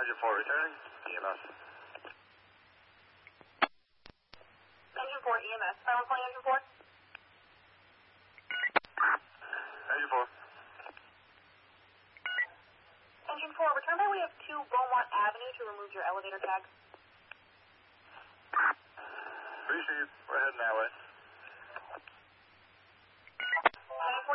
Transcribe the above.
Engine 4 returning. EMS. Engine 4, EMS. Silent calling Engine 4. Engine 4. Engine 4, return by way of 2 Beaumont Avenue to remove your elevator tag. Appreciate it. We're heading that way.